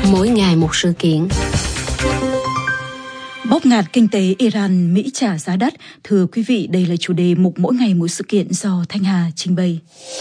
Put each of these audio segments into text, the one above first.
Mỗi ngày một sự kiện. Bóp nghẹt kinh tế Iran, Mỹ trả giá đắt. Thưa quý vị, đây là chủ đề mục Mỗi ngày một sự kiện do Thanh Hà trình bày.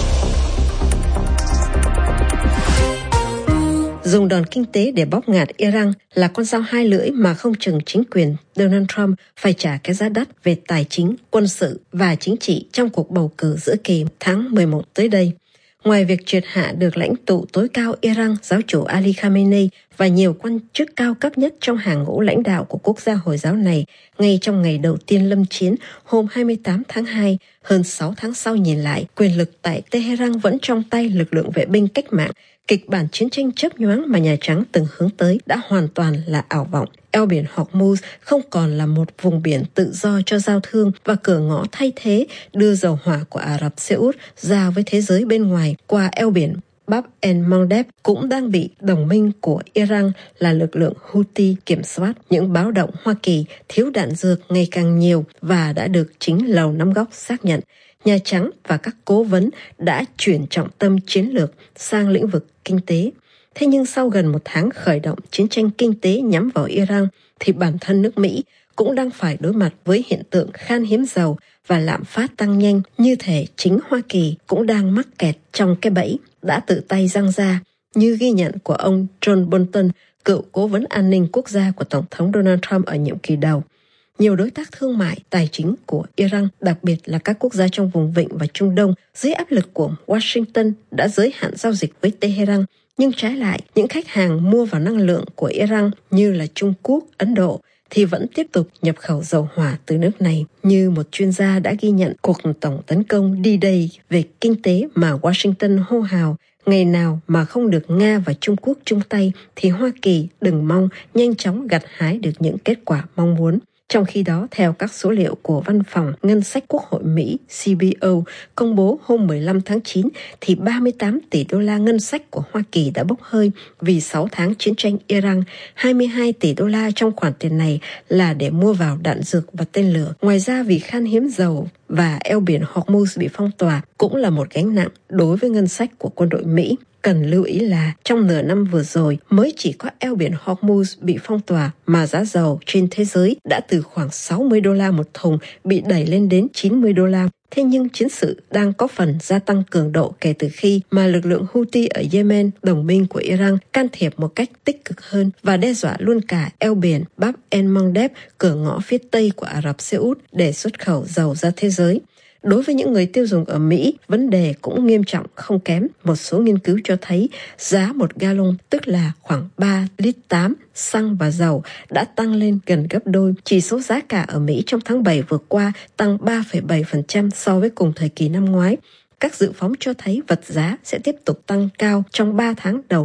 Dùng đòn kinh tế để bóp nghẹt Iran là con dao hai lưỡi mà không chừng chính quyền Donald Trump phải trả cái giá đắt về tài chính, quân sự và chính trị trong cuộc bầu cử giữa kỳ tháng 11 tới đây. Ngoài việc triệt hạ được lãnh tụ tối cao Iran, giáo chủ Ali Khamenei và nhiều quan chức cao cấp nhất trong hàng ngũ lãnh đạo của quốc gia Hồi giáo này, ngay trong ngày đầu tiên lâm chiến hôm 28 tháng 2, hơn 6 tháng sau nhìn lại, quyền lực tại Tehran vẫn trong tay lực lượng vệ binh cách mạng. Kịch bản chiến tranh chớp nhoáng mà Nhà Trắng từng hướng tới đã hoàn toàn là ảo vọng. Eo biển Hormuz không còn là một vùng biển tự do cho giao thương và cửa ngõ thay thế đưa dầu hỏa của Ả Rập Xê Út ra với thế giới bên ngoài qua eo biển Bab el-Mandeb cũng đang bị đồng minh của Iran là lực lượng Houthi kiểm soát. Những báo động Hoa Kỳ thiếu đạn dược ngày càng nhiều và đã được chính Lầu Năm Góc xác nhận. Nhà Trắng và các cố vấn đã chuyển trọng tâm chiến lược sang lĩnh vực kinh tế. Thế nhưng sau gần một tháng khởi động chiến tranh kinh tế nhắm vào Iran, thì bản thân nước Mỹ cũng đang phải đối mặt với hiện tượng khan hiếm dầu và lạm phát tăng nhanh, như thể chính Hoa Kỳ cũng đang mắc kẹt trong cái bẫy đã tự tay giăng ra, như ghi nhận của ông John Bolton, cựu cố vấn an ninh quốc gia của Tổng thống Donald Trump ở nhiệm kỳ đầu. Nhiều đối tác thương mại, tài chính của Iran, đặc biệt là các quốc gia trong vùng Vịnh và Trung Đông, dưới áp lực của Washington đã giới hạn giao dịch với Tehran. Nhưng trái lại, những khách hàng mua vào năng lượng của Iran như là Trung Quốc, Ấn Độ thì vẫn tiếp tục nhập khẩu dầu hỏa từ nước này. Như một chuyên gia đã ghi nhận, cuộc tổng tấn công D-Day về kinh tế mà Washington hô hào, ngày nào mà không được Nga và Trung Quốc chung tay thì Hoa Kỳ đừng mong nhanh chóng gặt hái được những kết quả mong muốn. Trong khi đó, theo các số liệu của Văn phòng Ngân sách Quốc hội Mỹ CBO công bố hôm 15 tháng 9, thì 38 tỷ đô la ngân sách của Hoa Kỳ đã bốc hơi vì 6 tháng chiến tranh Iran. 22 tỷ đô la trong khoản tiền này là để mua vào đạn dược và tên lửa. Ngoài ra, vì khan hiếm dầu và eo biển Hormuz bị phong tỏa cũng là một gánh nặng đối với ngân sách của quân đội Mỹ. Cần lưu ý là trong nửa năm vừa rồi mới chỉ có eo biển Hormuz bị phong tỏa mà giá dầu trên thế giới đã từ khoảng 60 đô la một thùng bị đẩy lên đến 90 đô la. Thế nhưng chiến sự đang có phần gia tăng cường độ kể từ khi mà lực lượng Houthi ở Yemen, đồng minh của Iran, can thiệp một cách tích cực hơn và đe dọa luôn cả eo biển Bab el-Mandeb, cửa ngõ phía tây của Ả Rập Xê Út để xuất khẩu dầu ra thế giới. Đối với những người tiêu dùng ở Mỹ, vấn đề cũng nghiêm trọng không kém. Một số nghiên cứu cho thấy giá một gallon, tức là khoảng 3,8 lít xăng và dầu đã tăng lên gần gấp đôi. Chỉ số giá cả ở Mỹ trong tháng 7 vừa qua tăng 3,7% so với cùng thời kỳ năm ngoái. Các dự phóng cho thấy vật giá sẽ tiếp tục tăng cao trong 3 tháng đầu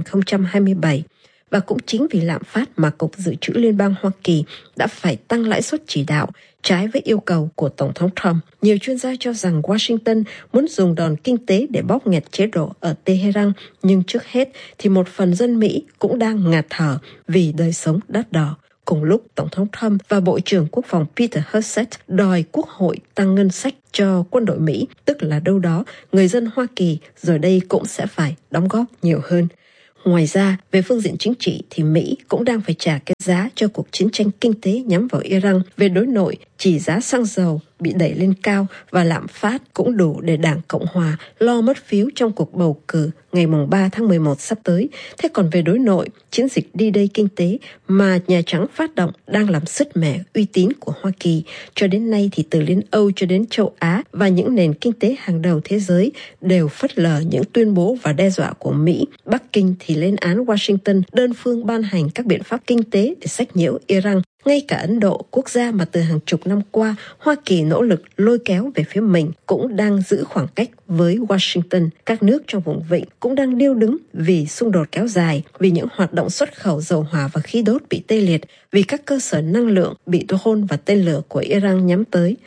2027. Và cũng chính vì lạm phát mà Cục Dự trữ Liên bang Hoa Kỳ đã phải tăng lãi suất chỉ đạo, trái với yêu cầu của Tổng thống Trump. Nhiều chuyên gia cho rằng Washington muốn dùng đòn kinh tế để bóp nghẹt chế độ ở Tehran, nhưng trước hết thì một phần dân Mỹ cũng đang ngạt thở vì đời sống đắt đỏ. Cùng lúc, Tổng thống Trump và Bộ trưởng Quốc phòng Peter Hegseth đòi Quốc hội tăng ngân sách cho quân đội Mỹ, tức là đâu đó người dân Hoa Kỳ giờ đây cũng sẽ phải đóng góp nhiều hơn. Ngoài ra, về phương diện chính trị thì Mỹ cũng đang phải trả cái giá cho cuộc chiến tranh kinh tế nhắm vào Iran. Về đối nội, chỉ giá xăng dầu bị đẩy lên cao và lạm phát cũng đủ để Đảng Cộng Hòa lo mất phiếu trong cuộc bầu cử ngày 3 tháng 11 sắp tới. Thế còn về đối nội, chiến dịch D-Day kinh tế mà Nhà Trắng phát động đang làm sứt mẻ uy tín của Hoa Kỳ. Cho đến nay thì từ Liên Âu cho đến châu Á và những nền kinh tế hàng đầu thế giới đều phớt lờ những tuyên bố và đe dọa của Mỹ. Bắc Kinh thì lên án Washington đơn phương ban hành các biện pháp kinh tế để sách nhiễu Iran. Ngay cả Ấn Độ, quốc gia mà từ hàng chục năm qua Hoa Kỳ nỗ lực lôi kéo về phía mình, cũng đang giữ khoảng cách với Washington. Các nước trong vùng Vịnh cũng đang điêu đứng vì xung đột kéo dài, vì những hoạt động xuất khẩu dầu hỏa và khí đốt bị tê liệt, vì các cơ sở năng lượng bị drone và tên lửa của Iran nhắm tới.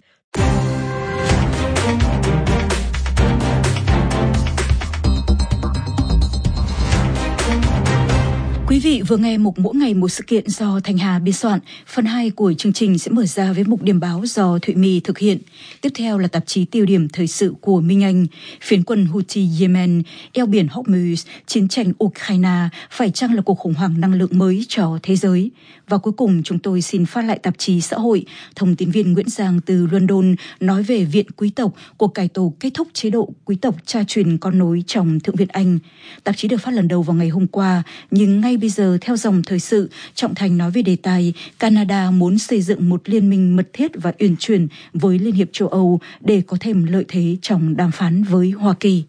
Quý vị vừa nghe mục Mỗi ngày một sự kiện do Thanh Hà biên soạn. Phần 2 của chương trình sẽ mở ra với mục điểm báo do Thụy My thực hiện. Tiếp theo là tạp chí tiêu điểm thời sự của Minh Anh. Phiến quân Houthi Yemen, eo biển Hormuz, chiến tranh Ukraine, phải chăng là cuộc khủng hoảng năng lượng mới cho thế giới? Và cuối cùng chúng tôi xin phát lại tạp chí xã hội. Thông tin viên Nguyễn Giang từ London nói về Viện Quý tộc, cuộc cải tổ kết thúc chế độ quý tộc cha truyền con nối trong Thượng viện Anh. Tạp chí được phát lần đầu vào ngày hôm qua, nhưng ngay bây giờ theo dòng thời sự, Trọng Thành nói về đề tài Canada muốn xây dựng một liên minh mật thiết và uyển chuyển với Liên hiệp châu Âu để có thêm lợi thế trong đàm phán với Hoa Kỳ.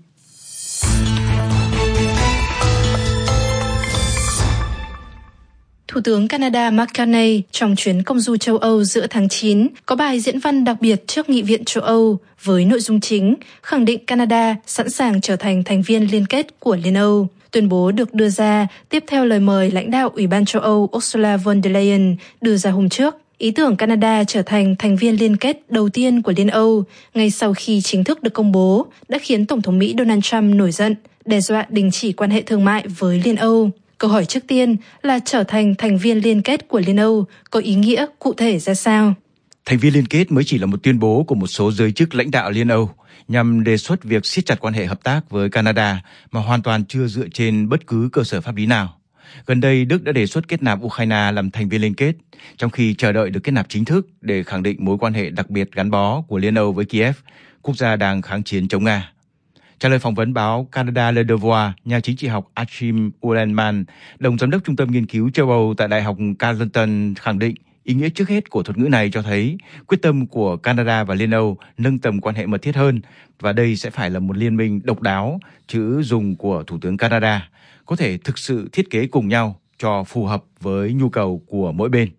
Thủ tướng Canada Mark Carney trong chuyến công du châu Âu giữa tháng 9 có bài diễn văn đặc biệt trước Nghị viện châu Âu với nội dung chính khẳng định Canada sẵn sàng trở thành thành viên liên kết của Liên Âu. Tuyên bố được đưa ra tiếp theo lời mời lãnh đạo Ủy ban châu Âu Ursula von der Leyen đưa ra hôm trước. Ý tưởng Canada trở thành thành viên liên kết đầu tiên của Liên Âu ngay sau khi chính thức được công bố đã khiến Tổng thống Mỹ Donald Trump nổi giận, đe dọa đình chỉ quan hệ thương mại với Liên Âu. Câu hỏi trước tiên là trở thành thành viên liên kết của Liên Âu có ý nghĩa cụ thể ra sao? Thành viên liên kết mới chỉ là một tuyên bố của một số giới chức lãnh đạo Liên Âu nhằm đề xuất việc siết chặt quan hệ hợp tác với Canada mà hoàn toàn chưa dựa trên bất cứ cơ sở pháp lý nào. Gần đây, Đức đã đề xuất kết nạp Ukraine làm thành viên liên kết, trong khi chờ đợi được kết nạp chính thức để khẳng định mối quan hệ đặc biệt gắn bó của Liên Âu với Kiev, quốc gia đang kháng chiến chống Nga. Trả lời phỏng vấn báo Canada Le Devoir, nhà chính trị học Achim Uhlenmann, đồng giám đốc Trung tâm Nghiên cứu châu Âu tại Đại học Carleton khẳng định ý nghĩa trước hết của thuật ngữ này cho thấy quyết tâm của Canada và Liên Âu nâng tầm quan hệ mật thiết hơn, và đây sẽ phải là một liên minh độc đáo, chữ dùng của Thủ tướng Canada, có thể thực sự thiết kế cùng nhau cho phù hợp với nhu cầu của mỗi bên.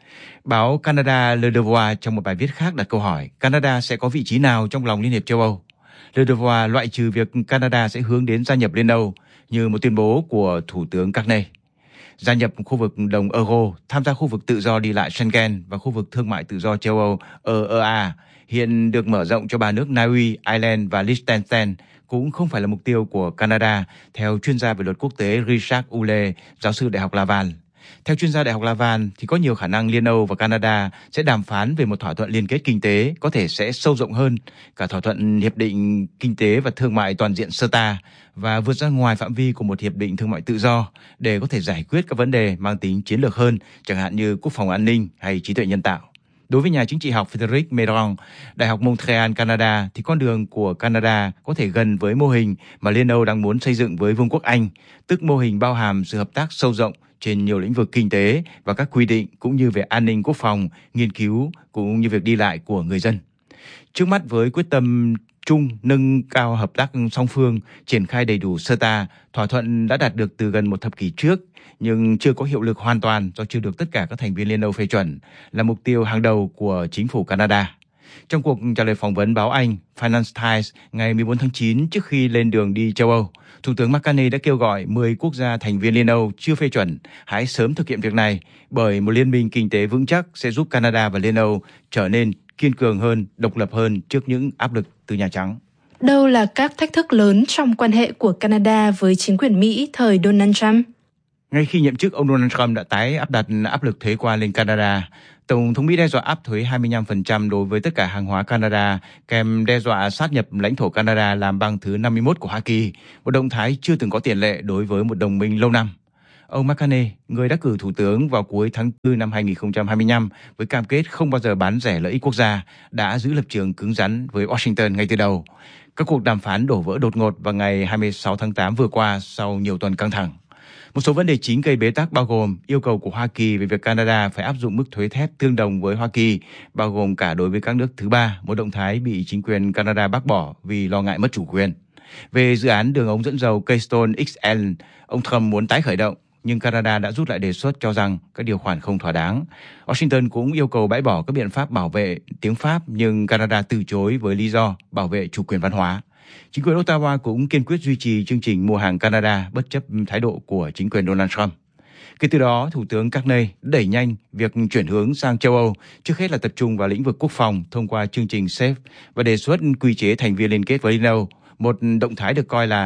Báo Canada Le Devoir trong một bài viết khác đặt câu hỏi Canada sẽ có vị trí nào trong lòng Liên hiệp châu Âu. Le Devoir loại trừ việc Canada sẽ hướng đến gia nhập Liên Âu như một tuyên bố của Thủ tướng Carney. Gia nhập khu vực đồng euro, tham gia khu vực tự do đi lại Schengen và khu vực thương mại tự do châu Âu EEA hiện được mở rộng cho 3 nước Na Uy, Ireland và Liechtenstein cũng không phải là mục tiêu của Canada, theo chuyên gia về luật quốc tế Richard Uhle, giáo sư Đại học Laval. Theo chuyên gia Đại học Laval thì có nhiều khả năng Liên Âu và Canada sẽ đàm phán về một thỏa thuận liên kết kinh tế có thể sẽ sâu rộng hơn cả thỏa thuận hiệp định kinh tế và thương mại toàn diện CETA và vượt ra ngoài phạm vi của một hiệp định thương mại tự do để có thể giải quyết các vấn đề mang tính chiến lược hơn, chẳng hạn như quốc phòng an ninh hay trí tuệ nhân tạo. Đối với nhà chính trị học Frédéric Méron, Đại học Montréal, Canada, thì con đường của Canada có thể gần với mô hình mà Liên Âu đang muốn xây dựng với Vương quốc Anh, tức mô hình bao hàm sự hợp tác sâu rộng trên nhiều lĩnh vực kinh tế và các quy định cũng như về an ninh quốc phòng, nghiên cứu cũng như việc đi lại của người dân. Trước mắt với quyết tâm chung nâng cao hợp tác song phương, triển khai đầy đủ CETA, thỏa thuận đã đạt được từ gần một thập kỷ trước nhưng chưa có hiệu lực hoàn toàn do chưa được tất cả các thành viên Liên Âu phê chuẩn, là mục tiêu hàng đầu của chính phủ Canada. Trong cuộc trả lời phỏng vấn báo Anh Financial Times ngày 14 tháng 9 trước khi lên đường đi châu Âu, Thủ tướng Mark Carney đã kêu gọi 10 quốc gia thành viên Liên Âu chưa phê chuẩn hãy sớm thực hiện việc này, bởi một liên minh kinh tế vững chắc sẽ giúp Canada và Liên Âu trở nên kiên cường hơn, độc lập hơn trước những áp lực từ Nhà Trắng. Đâu là các thách thức lớn trong quan hệ của Canada với chính quyền Mỹ thời Donald Trump? Ngay khi nhậm chức, ông Donald Trump đã tái áp đặt áp lực thuế quan lên Canada. Tổng thống Mỹ đe dọa áp thuế 25% đối với tất cả hàng hóa Canada, kèm đe dọa sát nhập lãnh thổ Canada làm bang thứ 51 của Hoa Kỳ, một động thái chưa từng có tiền lệ đối với một đồng minh lâu năm. Ông Mark Carney, người đắc cử thủ tướng vào cuối tháng 4 năm 2025 với cam kết không bao giờ bán rẻ lợi ích quốc gia, đã giữ lập trường cứng rắn với Washington ngay từ đầu. Các cuộc đàm phán đổ vỡ đột ngột vào ngày 26 tháng 8 vừa qua sau nhiều tuần căng thẳng. Một số vấn đề chính gây bế tắc bao gồm yêu cầu của Hoa Kỳ về việc Canada phải áp dụng mức thuế thép tương đồng với Hoa Kỳ, bao gồm cả đối với các nước thứ ba, một động thái bị chính quyền Canada bác bỏ vì lo ngại mất chủ quyền. Về dự án đường ống dẫn dầu Keystone XL, ông Trump muốn tái khởi động, nhưng Canada đã rút lại đề xuất cho rằng các điều khoản không thỏa đáng. Washington cũng yêu cầu bãi bỏ các biện pháp bảo vệ tiếng Pháp, nhưng Canada từ chối với lý do bảo vệ chủ quyền văn hóa. Chính quyền Ottawa cũng kiên quyết duy trì chương trình mua hàng Canada bất chấp thái độ của chính quyền Donald Trump. Kể từ đó, Thủ tướng Carney đẩy nhanh việc chuyển hướng sang châu Âu, trước hết là tập trung vào lĩnh vực quốc phòng thông qua chương trình SAFE và đề xuất quy chế thành viên liên kết với Liên Âu, một động thái được coi là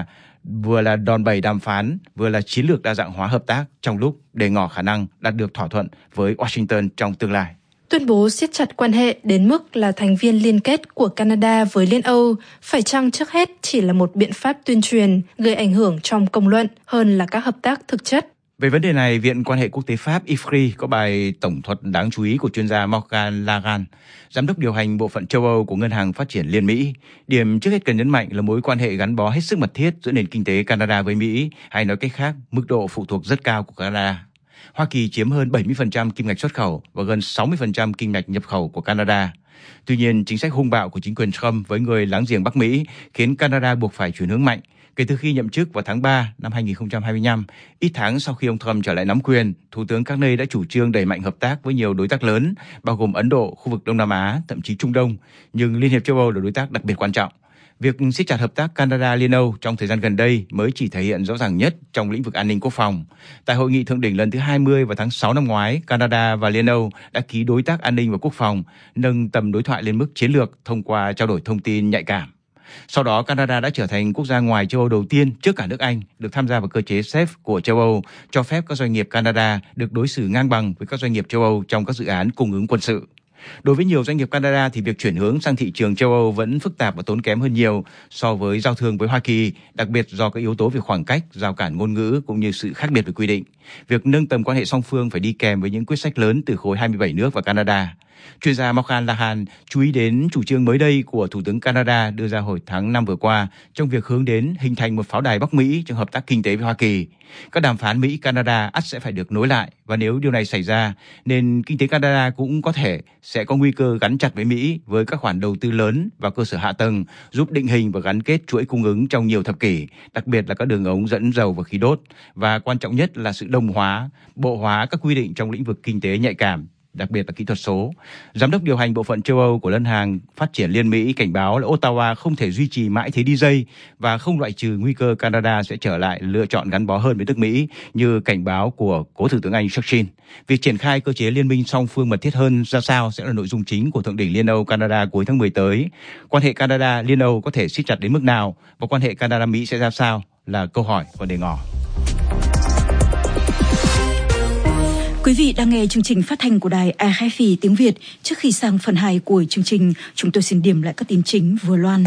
vừa là đòn bẩy đàm phán, vừa là chiến lược đa dạng hóa hợp tác trong lúc để ngỏ khả năng đạt được thỏa thuận với Washington trong tương lai. Tuyên bố siết chặt quan hệ đến mức là thành viên liên kết của Canada với Liên Âu phải chăng trước hết chỉ là một biện pháp tuyên truyền gây ảnh hưởng trong công luận hơn là các hợp tác thực chất? Về vấn đề này, Viện Quan hệ Quốc tế Pháp IFRI có bài tổng thuật đáng chú ý của chuyên gia Morgan Lagan, giám đốc điều hành bộ phận châu Âu của Ngân hàng Phát triển Liên Mỹ. Điểm trước hết cần nhấn mạnh là mối quan hệ gắn bó hết sức mật thiết giữa nền kinh tế Canada với Mỹ, hay nói cách khác, mức độ phụ thuộc rất cao của Canada. Hoa Kỳ chiếm hơn 70% kim ngạch xuất khẩu và gần 60% kim ngạch nhập khẩu của Canada. Tuy nhiên, chính sách hung bạo của chính quyền Trump với người láng giềng Bắc Mỹ khiến Canada buộc phải chuyển hướng mạnh. Kể từ khi nhậm chức vào tháng 3 năm 2025, ít tháng sau khi ông Trump trở lại nắm quyền, Thủ tướng các nơi đã chủ trương đẩy mạnh hợp tác với nhiều đối tác lớn, bao gồm Ấn Độ, khu vực Đông Nam Á, thậm chí Trung Đông, nhưng Liên hiệp châu Âu là đối tác đặc biệt quan trọng. Việc siết chặt hợp tác Canada-Liên Âu trong thời gian gần đây mới chỉ thể hiện rõ ràng nhất trong lĩnh vực an ninh quốc phòng. Tại hội nghị thượng đỉnh lần thứ 20 vào tháng 6 năm ngoái, Canada và Liên Âu đã ký đối tác an ninh và quốc phòng, nâng tầm đối thoại lên mức chiến lược thông qua trao đổi thông tin nhạy cảm. Sau đó, Canada đã trở thành quốc gia ngoài châu Âu đầu tiên trước cả nước Anh được tham gia vào cơ chế SAFE của châu Âu, cho phép các doanh nghiệp Canada được đối xử ngang bằng với các doanh nghiệp châu Âu trong các dự án cung ứng quân sự. Đối với nhiều doanh nghiệp Canada thì việc chuyển hướng sang thị trường châu Âu vẫn phức tạp và tốn kém hơn nhiều so với giao thương với Hoa Kỳ, đặc biệt do các yếu tố về khoảng cách, rào cản ngôn ngữ cũng như sự khác biệt về quy định. Việc nâng tầm quan hệ song phương phải đi kèm với những quyết sách lớn từ khối 27 nước và Canada. Chuyên gia Morgan Lahan chú ý đến chủ trương mới đây của Thủ tướng Canada đưa ra hồi tháng 5 vừa qua trong việc hướng đến hình thành một pháo đài Bắc Mỹ trong hợp tác kinh tế với Hoa Kỳ. Các đàm phán Mỹ-Canada ắt sẽ phải được nối lại, và nếu điều này xảy ra, nền kinh tế Canada cũng có thể sẽ có nguy cơ gắn chặt với Mỹ với các khoản đầu tư lớn vào cơ sở hạ tầng, giúp định hình và gắn kết chuỗi cung ứng trong nhiều thập kỷ, đặc biệt là các đường ống dẫn dầu và khí đốt, và quan trọng nhất là sự đồng hóa, bộ hóa các quy định trong lĩnh vực kinh tế nhạy cảm, đặc biệt là kỹ thuật số. Giám đốc điều hành bộ phận châu Âu của Ngân hàng Phát triển Liên Mỹ cảnh báo là Ottawa không thể duy trì mãi thế đi dây và không loại trừ nguy cơ Canada sẽ trở lại lựa chọn gắn bó hơn với nước Mỹ như cảnh báo của cố Thủ tướng Anh Churchill. Việc triển khai cơ chế liên minh song phương mật thiết hơn ra sao sẽ là nội dung chính của thượng đỉnh Liên Âu Canada cuối tháng 10 tới. Quan hệ Canada Liên Âu có thể siết chặt đến mức nào và quan hệ Canada Mỹ sẽ ra sao là câu hỏi còn để ngỏ. Quý vị đang nghe chương trình phát thanh của đài RFI tiếng Việt. Trước khi sang phần 2 của chương trình, chúng tôi xin điểm lại các tin chính vừa loan.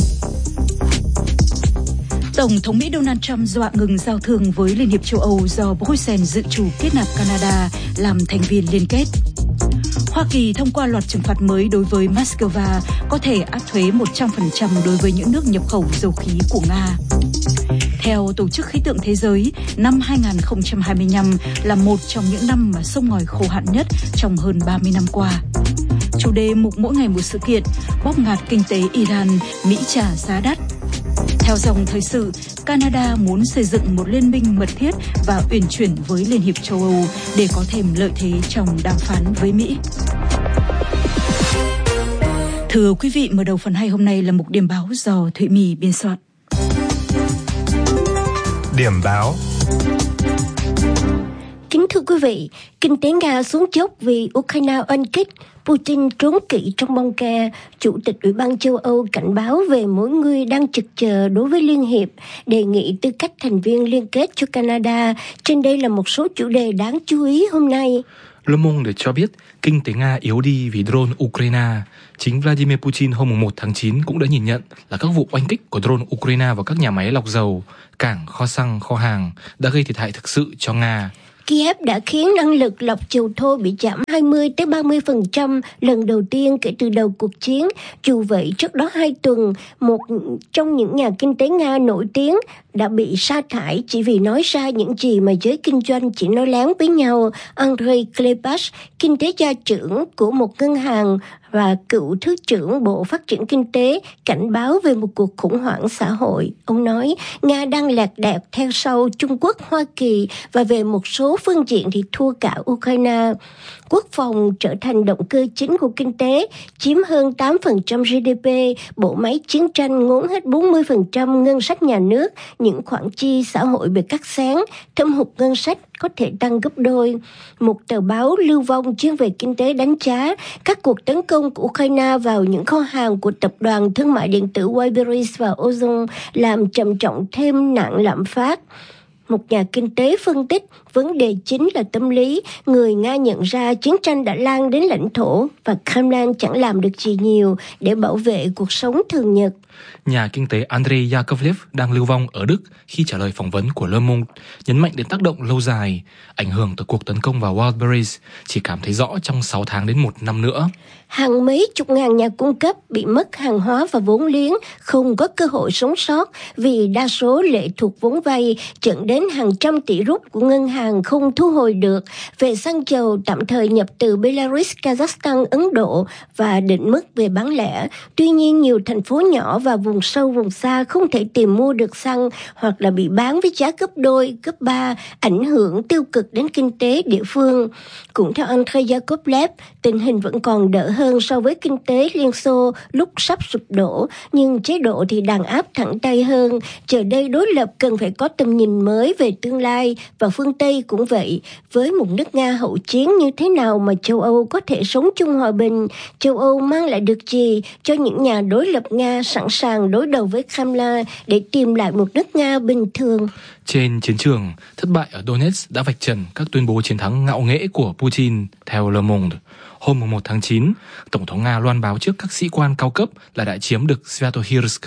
Tổng thống Mỹ Donald Trump dọa ngừng giao thương với Liên hiệp châu Âu do Bruxelles dự trù kết nạp Canada làm thành viên liên kết. Hoa Kỳ thông qua loạt trừng phạt mới đối với Moscow, có thể áp thuế 100% đối với những nước nhập khẩu dầu khí của Nga. Theo Tổ chức Khí tượng Thế giới, năm 2025 là một trong những năm mà sông ngòi khô hạn nhất trong hơn 30 năm qua. Chủ đề mục mỗi ngày một sự kiện, bóp nghẹt kinh tế Iran, Mỹ trả giá đắt. Theo dòng thời sự, Canada muốn xây dựng một liên minh mật thiết và uyển chuyển với Liên hiệp châu Âu để có thêm lợi thế trong đàm phán với Mỹ. Thưa quý vị, mở đầu phần 2 hôm nay là mục điểm báo do Thụy My biên soạn. Điểm báo. Kính thưa quý vị, kinh tế Nga xuống dốc vì Ukraine oanh kích, Putin trốn kỵ trong bunker. Chủ tịch Ủy ban châu Âu cảnh báo về mối nguy đang chực chờ đối với Liên hiệp, đề nghị tư cách thành viên liên kết cho Canada. Trên đây là một số chủ đề đáng chú ý hôm nay. Le Monde cho biết kinh tế Nga yếu đi vì drone Ukraine. Chính Vladimir Putin hôm 1 tháng 9 cũng đã nhìn nhận là các vụ oanh kích của drone Ukraine vào các nhà máy lọc dầu, cảng, kho xăng, kho hàng đã gây thiệt hại thực sự cho Nga. Kiev đã khiến năng lực lọc dầu thô bị giảm 20-30% lần đầu tiên kể từ đầu cuộc chiến. Dù vậy, trước đó 2 tuần, một trong những nhà kinh tế Nga nổi tiếng đã bị sa thải chỉ vì nói ra những gì mà giới kinh doanh chỉ nói lén với nhau. Andrei Klepash, kinh tế gia trưởng của một ngân hàng và cựu Thứ trưởng Bộ Phát triển Kinh tế, cảnh báo về một cuộc khủng hoảng xã hội. Ông nói, Nga đang lạc đạc theo sau Trung Quốc, Hoa Kỳ và về một số phương diện thì thua cả Ukraine. Quốc phòng trở thành động cơ chính của kinh tế, chiếm hơn 8% GDP, bộ máy chiến tranh ngốn hết 40% ngân sách nhà nước, những khoản chi xã hội bị cắt xén, thâm hụt ngân sách có thể tăng gấp đôi. Một tờ báo lưu vong chuyên về kinh tế đánh giá các cuộc tấn công công của Ukraine vào những kho hàng của tập đoàn thương mại điện tử Wildberries và Ozon làm trầm trọng thêm nạn lạm phát. Một nhà kinh tế phân tích, vấn đề chính là tâm lý. Người Nga nhận ra chiến tranh đã lan đến lãnh thổ và Kremlin chẳng làm được gì nhiều để bảo vệ cuộc sống thường nhật. Nhà kinh tế Andrei Yakovlev đang lưu vong ở Đức khi trả lời phỏng vấn của Le Monde, nhấn mạnh đến tác động lâu dài, ảnh hưởng từ cuộc tấn công vào Wildberries chỉ cảm thấy rõ trong 6 tháng đến 1 năm nữa. Hàng mấy chục ngàn nhà cung cấp bị mất hàng hóa và vốn liếng, không có cơ hội sống sót vì đa số lệ thuộc vốn vay, dẫn đến hàng trăm tỷ rúp của ngân hàng không thu hồi được. Về xăng dầu tạm thời nhập từ Belarus, Kazakhstan, Ấn Độ và định mức về bán lẻ. Tuy nhiên, nhiều thành phố nhỏ và vùng sâu, vùng xa không thể tìm mua được xăng hoặc là bị bán với giá gấp đôi, gấp ba, ảnh hưởng tiêu cực đến kinh tế địa phương. Cũng theo Andrei Yakovlev, tình hình vẫn còn đỡ hơn so với kinh tế Liên Xô lúc sắp sụp đổ, nhưng chế độ thì đàn áp thẳng tay hơn. Giờ đây đối lập cần phải có tầm nhìn mới về tương lai, và phương Tây cũng vậy. Với một nước Nga hậu chiến, như thế nào mà châu Âu có thể sống chung hòa bình? Châu Âu mang lại được gì cho những nhà đối lập Nga sẵn sàng đối đầu với Kremlin để tìm lại một nước Nga bình thường? Trên chiến trường, thất bại ở Donetsk đã vạch trần các tuyên bố chiến thắng ngạo nghễ của Putin. Theo Le Monde, hôm 1 tháng 9, Tổng thống Nga loan báo trước các sĩ quan cao cấp là đã chiếm được Svatohirsk.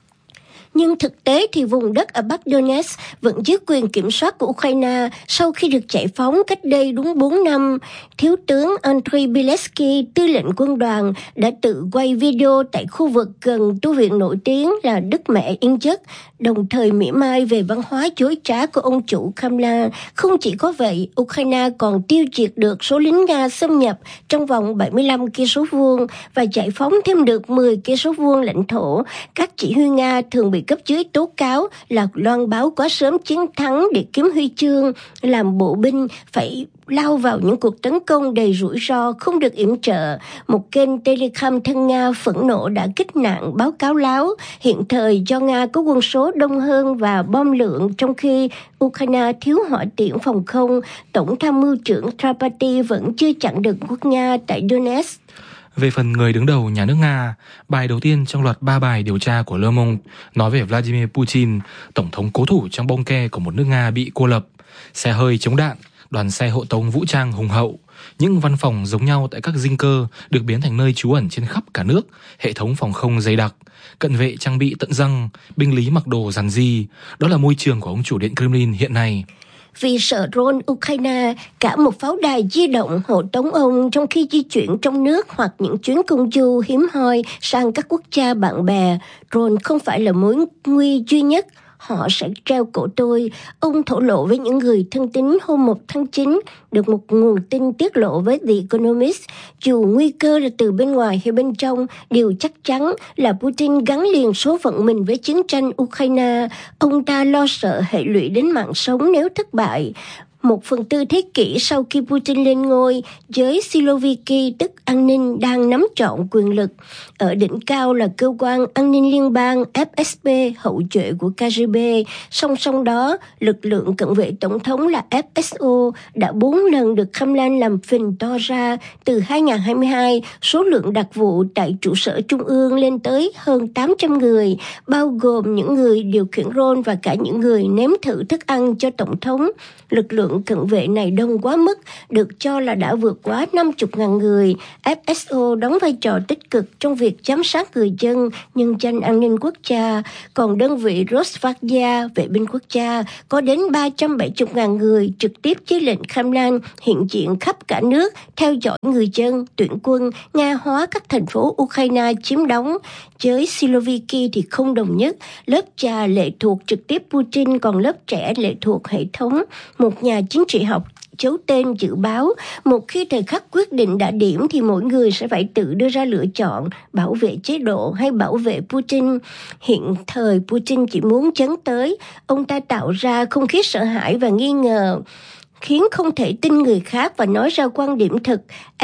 Nhưng thực tế thì vùng đất ở Bắc Donetsk vẫn dưới quyền kiểm soát của Ukraine sau khi được giải phóng cách đây đúng 4 năm. Thiếu tướng Andriy Biletsky, tư lệnh quân đoàn, đã tự quay video tại khu vực gần tu viện nổi tiếng là Đức Mẹ Yên Giấc, đồng thời mỉa mai về văn hóa chối trá của ông chủ Kremlin. Không chỉ có vậy, Ukraine còn tiêu diệt được số lính Nga xâm nhập trong vòng 75 cây số vuông và giải phóng thêm được 10 cây số vuông lãnh thổ. Các chỉ huy Nga thường bị cấp dưới tố cáo là loan báo quá sớm chiến thắng để kiếm huy chương, làm bộ binh phải lao vào những cuộc tấn công đầy rủi ro không được yểm trợ. Một kênh Telegram thân Nga phẫn nộ đã kích nạn báo cáo láo. Hiện thời do Nga có quân số đông hơn và bom lượng, trong khi Ukraine thiếu hỏa tiễn phòng không, Tổng tham mưu trưởng Trapati vẫn chưa chặn được quân Nga tại Donetsk. Về phần người đứng đầu nhà nước Nga, bài đầu tiên trong loạt 3 bài điều tra của Le Monde nói về Vladimir Putin, tổng thống cố thủ trong bong ke của một nước Nga bị cô lập, xe hơi chống đạn, đoàn xe hộ tống vũ trang hùng hậu, những văn phòng giống nhau tại các dinh cơ được biến thành nơi trú ẩn trên khắp cả nước, hệ thống phòng không dày đặc, cận vệ trang bị tận răng, binh lý mặc đồ rằn ri. Đó là môi trường của ông chủ điện Kremlin hiện nay. Vì sợ drone Ukraine, cả một pháo đài di động hộ tống ông trong khi di chuyển trong nước hoặc những chuyến công du hiếm hoi sang các quốc gia bạn bè. Drone không phải là mối nguy duy nhất. Họ sẽ treo cổ tôi, ông thổ lộ với những người thân tín hôm 1 tháng 9, được một nguồn tin tiết lộ với The Economist. Dù nguy cơ là từ bên ngoài hay bên trong, điều chắc chắn là Putin gắn liền số phận mình với chiến tranh Ukraine. Ông ta lo sợ hệ lụy đến mạng sống nếu thất bại. 1/4 thế kỷ sau khi Putin lên ngôi, giới Siloviki tức an ninh đang nắm trọn quyền lực. Ở đỉnh cao là cơ quan an ninh liên bang FSB, hậu duệ của KGB. Song song đó, lực lượng cận vệ tổng thống là FSO đã 4 lần được Kremlin làm phình to ra. Từ 2022, số lượng đặc vụ tại trụ sở trung ương lên tới hơn 800 người, bao gồm những người điều khiển drone và cả những người nếm thử thức ăn cho tổng thống. Lực lượng cận vệ này đông quá mức, được cho là đã vượt quá 50.000 người. FSO đóng vai trò tích cực trong việc giám sát người dân, nhân danh an ninh quốc gia. Còn đơn vị Rosgvardia, vệ binh quốc gia, có đến 370.000 người trực tiếp dưới lệnh Kremlin hiện diện khắp cả nước, theo dõi người dân, tuyển quân, Nga hóa các thành phố Ukraine chiếm đóng. Giới Siloviki thì không đồng nhất, lớp già lệ thuộc trực tiếp Putin, còn lớp trẻ lệ thuộc hệ thống. Một nhà chính trị học giấu tên dự báo, một khi thời khắc quyết định đã điểm thì mỗi người sẽ phải tự đưa ra lựa chọn bảo vệ chế độ hay bảo vệ Putin. Hiện thời Putin chỉ muốn chấn tới, ông ta tạo ra không khí sợ hãi và nghi ngờ, khiến không thể tin người khác và nói ra quan điểm thực.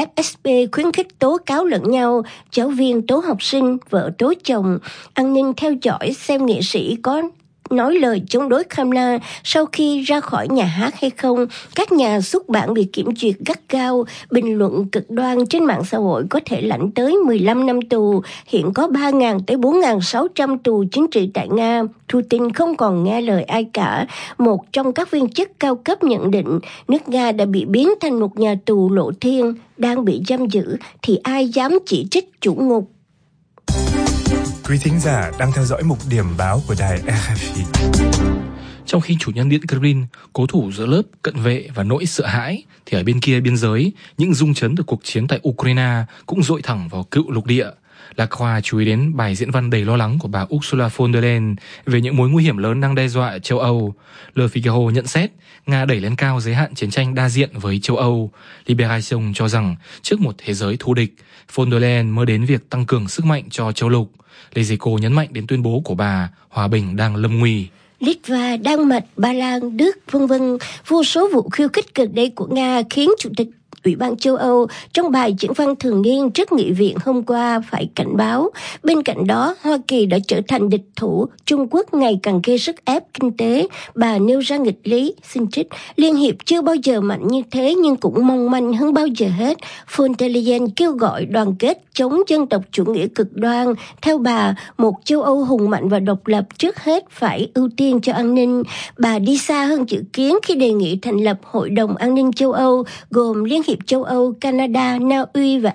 FSB khuyến khích tố cáo lẫn nhau, giáo viên tố học sinh, vợ tố chồng, an ninh theo dõi xem nghệ sĩ có nói lời chống đối Kremlin sau khi ra khỏi nhà hát hay không. Các nhà xuất bản bị kiểm duyệt gắt gao, bình luận cực đoan trên mạng xã hội có thể lãnh tới 15 năm tù. Hiện có 3.000 tới 4.600 tù chính trị tại Nga. Putin không còn nghe lời ai cả. Một trong các viên chức cao cấp nhận định nước Nga đã bị biến thành một nhà tù lộ thiên, đang bị giam giữ thì ai dám chỉ trích chủ ngục. Quý thính giả đang theo dõi mục điểm báo của đài RFI. Trong khi chủ nhân Điện Kremlin cố thủ giữa lớp cận vệ và nỗi sợ hãi, thì ở bên kia biên giới, những rung chấn từ cuộc chiến tại Ukraine cũng dội thẳng vào cựu lục địa. Lạc Khoa chú ý đến bài diễn văn đầy lo lắng của bà Ursula von der Leyen về những mối nguy hiểm lớn đang đe dọa châu Âu. Le Figaro nhận xét Nga đẩy lên cao giới hạn chiến tranh đa diện với châu Âu. Libération cho rằng trước một thế giới thù địch, von der Leyen mơ đến việc tăng cường sức mạnh cho châu lục. Les Echos nhấn mạnh đến tuyên bố của bà hòa bình đang lâm nguy. Litva, Đan Mạch, Ba Lan, Đức, v.v. Vô số vụ khiêu khích gần đây của Nga khiến Chủ tịch Ủy ban châu Âu trong bài diễn văn thường niên trước nghị viện hôm qua phải cảnh báo. Bên cạnh đó, Hoa Kỳ đã trở thành địch thủ, Trung Quốc ngày càng gây sức ép kinh tế. Bà nêu ra nghịch lý, xin trích, Liên hiệp chưa bao giờ mạnh như thế nhưng cũng mong manh hơn bao giờ hết. Von der Leyen kêu gọi đoàn kết chống dân tộc chủ nghĩa cực đoan. Theo bà, một châu Âu hùng mạnh và độc lập trước hết phải ưu tiên cho an ninh. Bà đi xa hơn dự kiến khi đề nghị thành lập Hội đồng An ninh châu Âu, gồm Liên hiệp châu Âu, Canada, Na Uy và